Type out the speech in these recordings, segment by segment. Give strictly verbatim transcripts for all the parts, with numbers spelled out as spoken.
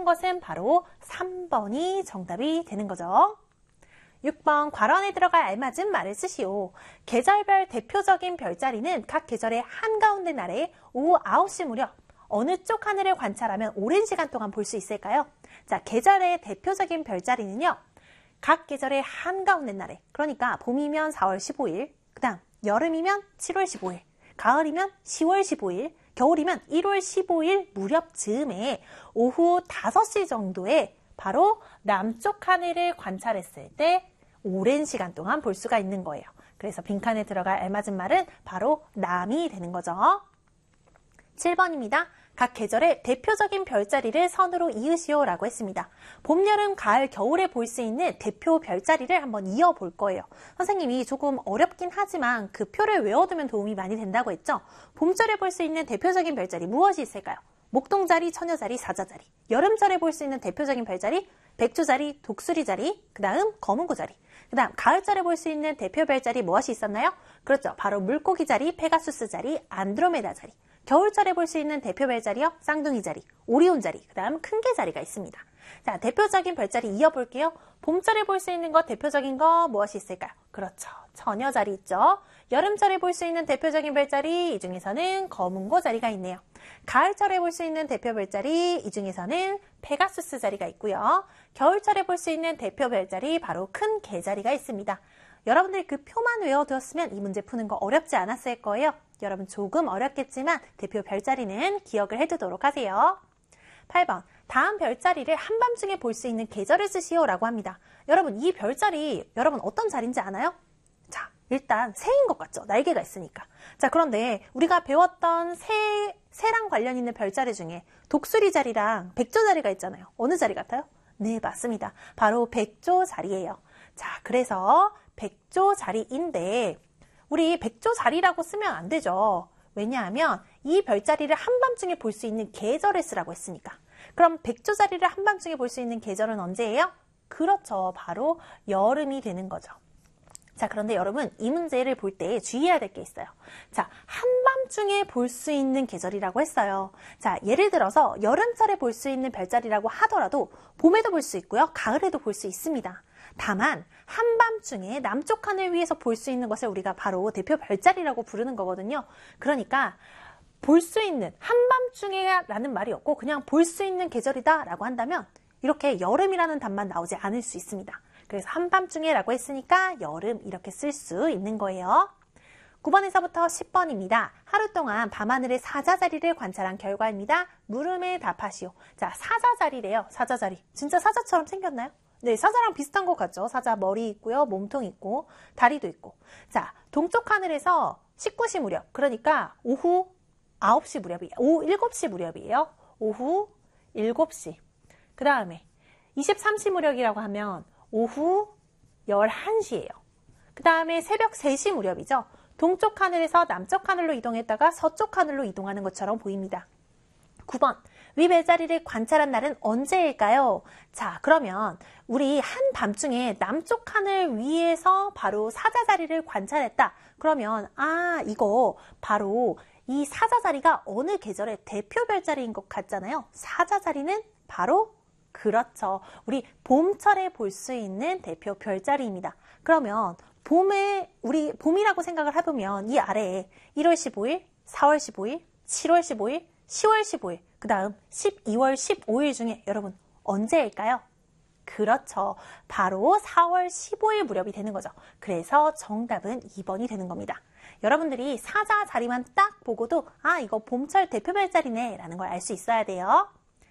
것은 바로 삼 번이 정답이 되는 거죠. 육 번 괄원에 들어갈 알맞은 말을 쓰시오. 계절별 대표적인 별자리는 각 계절의 한가운데 날에 오후 아홉 시 무렵 어느 쪽 하늘을 관찰하면 오랜 시간 동안 볼 수 있을까요? 자, 계절의 대표적인 별자리는요. 각 계절의 한가운데 날에, 그러니까 봄이면 사월 십오일, 그 다음 여름이면 칠월 십오일, 가을이면 시월 십오일, 겨울이면 일월 십오일 무렵 즈음에 오후 다섯 시 정도에 바로 남쪽 하늘을 관찰했을 때 오랜 시간 동안 볼 수가 있는 거예요. 그래서 빈칸에 들어갈 알맞은 말은 바로 남이 되는 거죠. 칠 번입니다. 각 계절의 대표적인 별자리를 선으로 이으시오 라고 했습니다. 봄, 여름, 가을, 겨울에 볼 수 있는 대표 별자리를 한번 이어볼 거예요. 선생님이 조금 어렵긴 하지만 그 표를 외워두면 도움이 많이 된다고 했죠. 봄철에 볼 수 있는 대표적인 별자리 무엇이 있을까요? 목동자리, 처녀자리, 사자자리. 여름철에 볼 수 있는 대표적인 별자리 백조자리, 독수리자리, 그 다음 검은고자리. 그 다음 가을철에 볼 수 있는 대표 별자리 무엇이 있었나요? 그렇죠. 바로 물고기자리, 페가수스자리, 안드로메다자리. 겨울철에 볼 수 있는 대표 별자리요. 쌍둥이자리, 오리온자리, 그 다음 큰개자리가 있습니다. 자, 대표적인 별자리 이어볼게요. 봄철에 볼 수 있는 것, 대표적인 거 무엇이 있을까요? 그렇죠. 처녀자리 있죠. 여름철에 볼 수 있는 대표적인 별자리, 이 중에서는 검은고자리가 있네요. 가을철에 볼 수 있는 대표 별자리, 이 중에서는 페가수스 자리가 있고요. 겨울철에 볼 수 있는 대표 별자리, 바로 큰 개자리가 있습니다. 여러분들이 그 표만 외워두었으면 이 문제 푸는 거 어렵지 않았을 거예요. 여러분 조금 어렵겠지만 대표 별자리는 기억을 해두도록 하세요. 팔 번 다음 별자리를 한밤중에 볼 수 있는 계절을 쓰시오 라고 합니다. 여러분 이 별자리 여러분 어떤 자리인지 아나요? 자, 일단 새인 것 같죠? 날개가 있으니까. 자, 그런데 우리가 배웠던 새, 새랑 관련 있는 별자리 중에 독수리 자리랑 백조 자리가 있잖아요. 어느 자리 같아요? 네, 맞습니다. 바로 백조 자리예요. 자, 그래서 백조 자리인데 우리 백조 자리라고 쓰면 안 되죠. 왜냐하면 이 별자리를 한밤중에 볼 수 있는 계절을 쓰라고 했으니까. 그럼 백조 자리를 한밤중에 볼 수 있는 계절은 언제예요? 그렇죠. 바로 여름이 되는 거죠. 자, 그런데 여러분 이 문제를 볼 때 주의해야 될 게 있어요. 자, 한밤중에 볼 수 있는 계절이라고 했어요. 자, 예를 들어서 여름철에 볼 수 있는 별자리라고 하더라도 봄에도 볼 수 있고요. 가을에도 볼 수 있습니다. 다만 한밤중에 남쪽 하늘 위에서 볼 수 있는 것을 우리가 바로 대표 별자리라고 부르는 거거든요. 그러니까 볼 수 있는 한밤중에 라는 말이 없고 그냥 볼 수 있는 계절이다 라고 한다면 이렇게 여름이라는 답만 나오지 않을 수 있습니다. 그래서 한밤중에 라고 했으니까 여름 이렇게 쓸 수 있는 거예요. 구 번에서부터 십 번입니다. 하루 동안 밤하늘의 사자자리를 관찰한 결과입니다. 물음에 답하시오. 자, 사자자리래요. 사자자리. 진짜 사자처럼 생겼나요? 네, 사자랑 비슷한 것 같죠? 사자 머리 있고요. 몸통 있고 다리도 있고. 자, 동쪽 하늘에서 십구 시 무렵. 그러니까 오후 아홉 시 무렵이에요. 오후 일곱 시 무렵이에요. 오후 일곱 시. 그 다음에 이십삼 시 무렵이라고 하면 오후 열한 시예요. 그 다음에 새벽 세 시 무렵이죠. 동쪽 하늘에서 남쪽 하늘로 이동했다가 서쪽 하늘로 이동하는 것처럼 보입니다. 구 번. 위 별자리를 관찰한 날은 언제일까요? 자, 그러면 우리 한밤중에 남쪽 하늘 위에서 바로 사자자리를 관찰했다. 그러면 아, 이거 바로 이 사자자리가 어느 계절의 대표 별자리인 것 같잖아요. 사자자리는 바로 그렇죠. 우리 봄철에 볼 수 있는 대표 별자리입니다. 그러면 봄에 우리 봄이라고 생각을 해보면 이 아래에 일월 십오일, 사월 십오일, 칠월 십오일, 시월 십오일, 그 다음 십이월 십오일 중에 여러분 언제일까요? 그렇죠. 바로 사월 십오일 무렵이 되는 거죠. 그래서 정답은 이 번이 되는 겁니다. 여러분들이 사자 자리만 딱 보고도 아, 이거 봄철 대표 별자리네 라는 걸 알 수 있어야 돼요.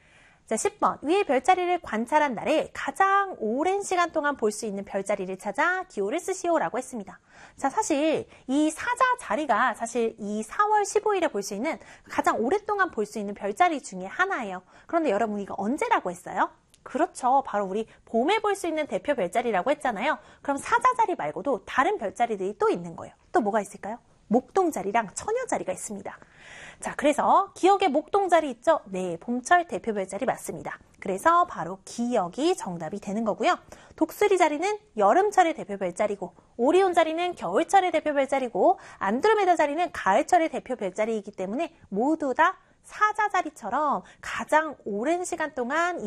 자, 십 번. 위의 별자리를 관찰한 날에 가장 오랜 시간 동안 볼 수 있는 별자리를 찾아 기호를 쓰시오 라고 했습니다. 자, 사실 이 사자 자리가 사실 이 사월 십오일에 볼 수 있는 가장 오랫동안 볼 수 있는 별자리 중에 하나예요. 그런데 여러분 이거 언제라고 했어요? 그렇죠. 바로 우리 봄에 볼 수 있는 대표 별자리라고 했잖아요. 그럼 사자 자리 말고도 다른 별자리들이 또 있는 거예요. 또 뭐가 있을까요? 목동자리랑 처녀자리가 있습니다. 자, 그래서 기억에 목동자리 있죠? 네, 봄철 대표 별자리 맞습니다. 그래서 바로 기억이 정답이 되는 거고요. 독수리 자리는 여름철의 대표 별자리고 오리온 자리는 겨울철의 대표 별자리고 안드로메다 자리는 가을철의 대표 별자리이기 때문에 모두 다 사자 자리처럼 가장 오랜 시간 동안